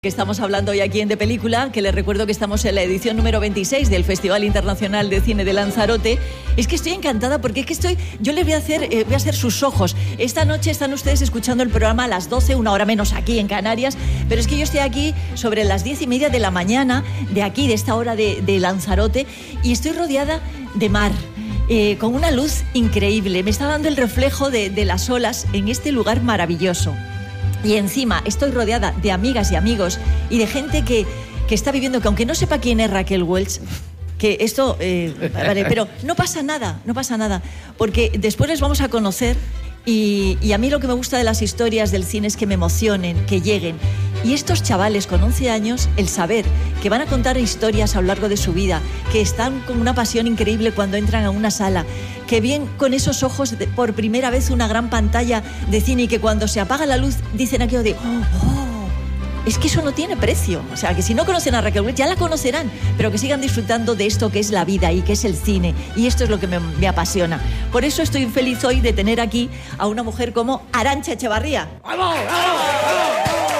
Que estamos hablando hoy aquí en De Película, que les recuerdo que estamos en la edición número 26 del Festival Internacional de Cine de Lanzarote. Es que estoy encantada porque es que yo les voy a hacer sus ojos. Esta noche están ustedes escuchando el programa a las 12, una hora menos aquí en Canarias, pero es que yo estoy aquí sobre las 10:30 de la mañana, de aquí, de esta hora de Lanzarote, y estoy rodeada de mar. Con una luz increíble. Me está dando el reflejo de las olas en este lugar maravilloso. Y encima estoy rodeada de amigas y amigos y de gente que está viviendo, que aunque no sepa quién es Raquel Welch, que esto, vale, pero no pasa nada, porque después les vamos a conocer y a mí lo que me gusta de las historias del cine es que me emocionen, que lleguen. Y estos chavales con 11 años, el saber que van a contar historias a lo largo de su vida, que están con una pasión increíble cuando entran a una sala, que ven con esos ojos por primera vez una gran pantalla de cine y que cuando se apaga la luz dicen aquello de es que eso no tiene precio. O sea, que si no conocen a Raquel Welch ya la conocerán, pero que sigan disfrutando de esto que es la vida y que es el cine. Y esto es lo que me apasiona. Por eso estoy feliz hoy de tener aquí a una mujer como Arantxa Echevarría. ¡Vamos, vamos, vamos!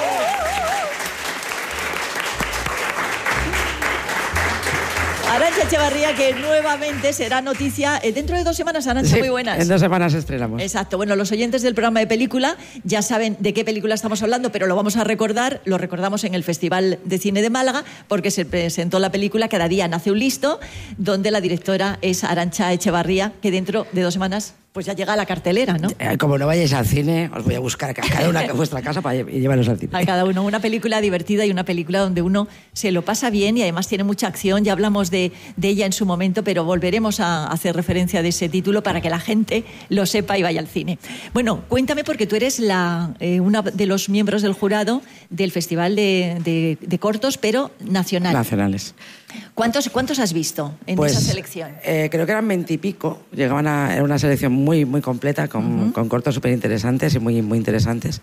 Arantxa Echevarría, que nuevamente será noticia dentro de 2 semanas. Arantxa, sí, muy buenas. En 2 semanas estrenamos. Exacto. Bueno, los oyentes del programa De Película ya saben de qué película estamos hablando, pero lo vamos a recordar. Lo recordamos en el Festival de Cine de Málaga, porque se presentó la película Cada día nace un listo, donde la directora es Arantxa Echevarría, que dentro de 2 semanas pues ya llega a la cartelera, ¿no? Como no vayáis al cine, os voy a buscar a cada una a vuestra casa para llevaros al cine. A cada uno. Una película divertida y una película donde uno se lo pasa bien y además tiene mucha acción. Ya hablamos de ella en su momento, pero volveremos a hacer referencia de ese título para que la gente lo sepa y vaya al cine. Bueno, cuéntame, porque tú eres una de los miembros del jurado del Festival de Cortos, pero nacional. Nacionales. ¿Cuántos has visto en esa selección? Creo que eran 20 y pico. Era una selección muy, muy completa, con cortos súper interesantes y muy, muy interesantes.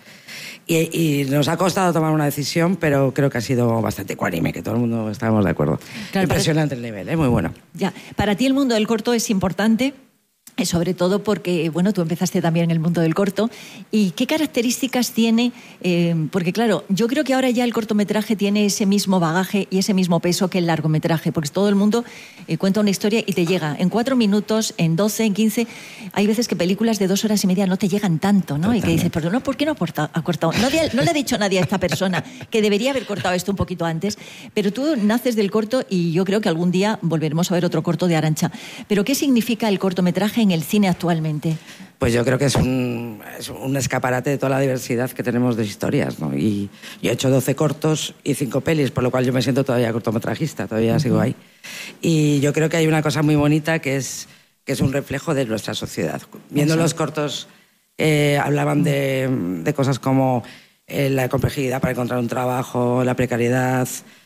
Y nos ha costado tomar una decisión, pero creo que ha sido bastante ecuánime, que todo el mundo estábamos de acuerdo. Claro, impresionante el nivel, muy bueno. Ya. Para ti el mundo del corto es importante, sobre todo porque, bueno, tú empezaste también en el mundo del corto. ¿Y qué características tiene? Porque, claro, yo creo que ahora ya el cortometraje tiene ese mismo bagaje y ese mismo peso que el largometraje, porque todo el mundo cuenta una historia y te llega en 4 minutos, en 12, en 15. Hay veces que películas de 2 horas y media no te llegan tanto, ¿no? Totalmente. Y que dices, pero no, ¿por qué no ha cortado? No le ha dicho nadie a esta persona que debería haber cortado esto un poquito antes. Pero tú naces del corto y yo creo que algún día volveremos a ver otro corto de Arantxa. ¿Pero qué significa el cortometraje en el cine actualmente? Pues yo creo que es un escaparate de toda la diversidad que tenemos de historias, ¿no? Y yo he hecho 12 cortos y 5 pelis, por lo cual yo me siento todavía cortometrajista, todavía sigo ahí. Y yo creo que hay una cosa muy bonita que es un reflejo de nuestra sociedad. Viendo los cortos, hablaban de cosas como la complejidad para encontrar un trabajo, la precariedad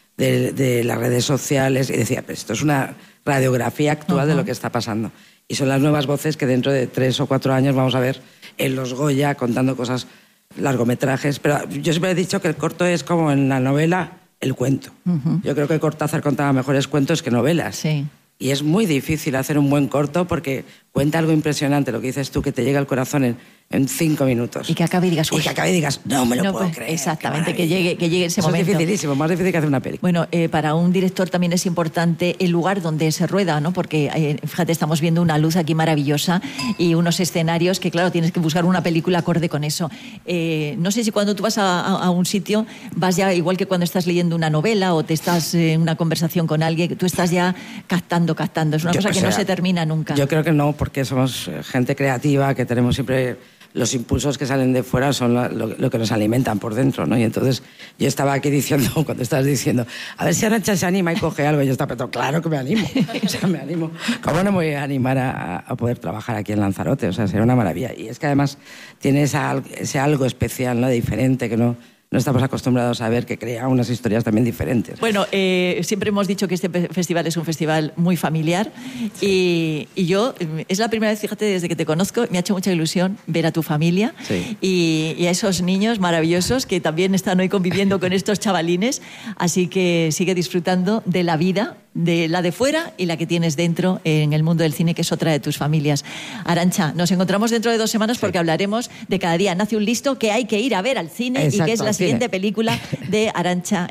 de las redes sociales, y decía, pues esto es una radiografía actual de lo que está pasando. Y son las nuevas voces que dentro de 3 o 4 años vamos a ver en los Goya contando cosas, largometrajes. Pero yo siempre he dicho que el corto es como en la novela el cuento. Yo creo que Cortázar contaba mejores cuentos que novelas. Sí. Y es muy difícil hacer un buen corto porque cuenta algo impresionante, lo que dices tú, que te llega al corazón en 5 minutos. Y que acabe y digas, no me lo puedo creer. Exactamente, que llegue ese momento. Es dificilísimo, más difícil que hacer una peli. Bueno, para un director también es importante el lugar donde se rueda, ¿no? Porque, fíjate, estamos viendo una luz aquí maravillosa y unos escenarios que, claro, tienes que buscar una película acorde con eso. No sé si cuando tú vas a un sitio vas ya, igual que cuando estás leyendo una novela o te estás en una conversación con alguien, tú estás ya captando. Es una cosa que no se termina nunca. Yo creo que no, porque somos gente creativa, que tenemos siempre los impulsos que salen de fuera son lo que nos alimentan por dentro, ¿no? Y entonces yo estaba aquí diciendo, cuando estabas diciendo, a ver si Arantxa se anima y coge algo, y yo estaba pensando, claro que me animo, o sea, me animo. ¿Cómo no me voy a animar a poder trabajar aquí en Lanzarote? O sea, sería una maravilla. Y es que además tiene ese algo especial, ¿no? Diferente, que no estamos acostumbrados a ver, que crea unas historias también diferentes. Bueno, siempre hemos dicho que este festival es un festival muy familiar. Sí. Y yo, es la primera vez, fíjate, desde que te conozco, me ha hecho mucha ilusión ver a tu familia. Sí. y a esos niños maravillosos que también están hoy conviviendo con estos chavalines. Así que sigue disfrutando de la vida, de la de fuera y la que tienes dentro en el mundo del cine, que es otra de tus familias. Arantxa, nos encontramos dentro de 2 semanas porque hablaremos de Cada día nace un listo, que hay que ir a ver al cine. Exacto, y que es la siguiente película de Arantxa